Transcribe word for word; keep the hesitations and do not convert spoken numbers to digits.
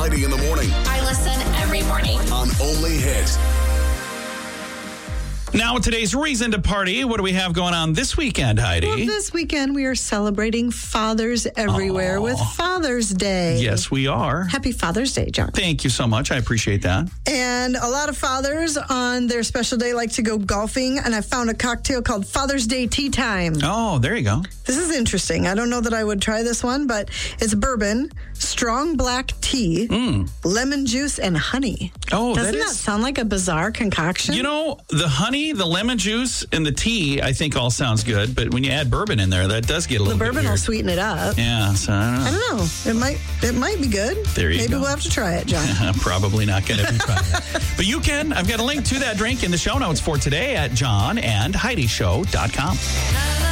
Heidi in the morning. I listen every morning. On Only Hit. Now, today's reason to party. What do we have going on this weekend, Heidi? Well, this weekend we are celebrating fathers everywhere Aww. with Father's Day. Yes, we are. Happy Father's Day, John. Thank you so much. I appreciate that. And a lot of fathers on their special day like to go golfing, and I found a cocktail called Father's Day Tea Time. Oh, there you go. This is interesting. I don't know that I would try this one, but it's bourbon, strong black tea, Mm. lemon juice, and honey. Oh, Doesn't that that, is... sound like a bizarre concoction? You know, the honey, the lemon juice, and the tea, I think all sounds good. But when you add bourbon in there, that does get a the little bit bourbon will weird. sweeten it up. Yeah, so I don't know. I don't know. It might it might be good. There you Maybe go. we'll have to try it, John. I'm probably not going to try that. But you can. I've got a link to that drink in the show notes for today at john and heidi show dot com.